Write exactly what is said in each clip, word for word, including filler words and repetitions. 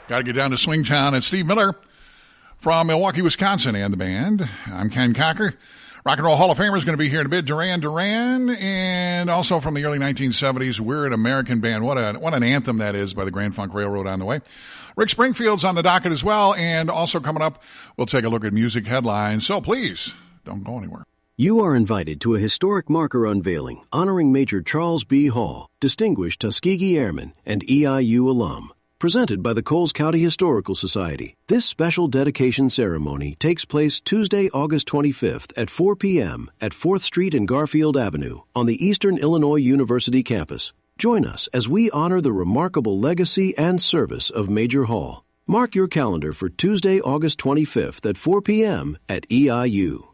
Got to get down to Swingtown and Steve Miller from Milwaukee, Wisconsin, and the band. I'm Ken Cocker. Rock and Roll Hall of Famer is going to be here in a bit. Duran Duran, and also from the early nineteen seventies, We're an American Band. What a what an anthem that is by the Grand Funk Railroad on the way. Rick Springfield's on the docket as well, and also coming up, we'll take a look at music headlines. So please, don't go anywhere. You are invited to a historic marker unveiling honoring Major Charles B. Hall, distinguished Tuskegee Airman and E I U alum. Presented by the Coles County Historical Society, this special dedication ceremony takes place Tuesday, August twenty-fifth at four p.m. at fourth Street and Garfield Avenue on the Eastern Illinois University campus. Join us as we honor the remarkable legacy and service of Major Hall. Mark your calendar for Tuesday, August twenty-fifth at four p.m. at E I U.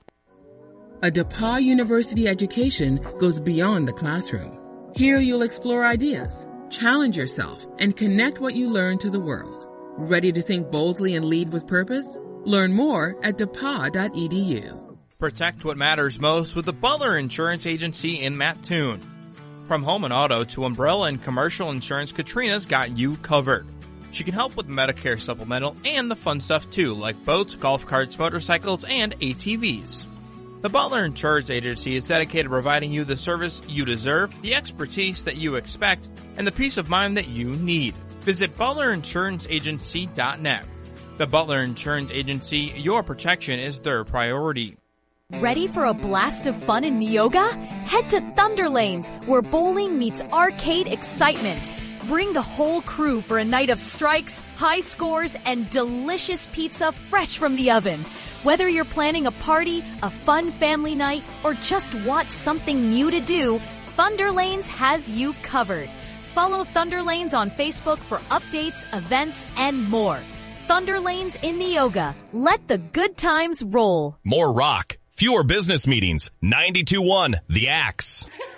A DePauw University education goes beyond the classroom. Here you'll explore ideas, challenge yourself, and connect what you learn to the world. Ready to think boldly and lead with purpose? Learn more at D E P A W dot E D U. Protect what matters most with the Butler Insurance Agency in Mattoon. From home and auto to umbrella and commercial insurance, Katrina's got you covered. She can help with Medicare supplemental and the fun stuff too, like boats, golf carts, motorcycles, and A T Vs. The Butler Insurance Agency is dedicated to providing you the service you deserve, the expertise that you expect, and the peace of mind that you need. Visit Butler Insurance Agency dot net. The Butler Insurance Agency, your protection is their priority. Ready for a blast of fun in Neoga? Head to Thunder Lanes, where bowling meets arcade excitement. Bring the whole crew for a night of strikes, high scores, and delicious pizza fresh from the oven. Whether you're planning a party, a fun family night, or just want something new to do, Thunder Lanes has you covered. Follow Thunder Lanes on Facebook for updates, events, and more. Thunder Lanes in Neoga. Let the good times roll. More rock, fewer business meetings. ninety-two point one The Axe.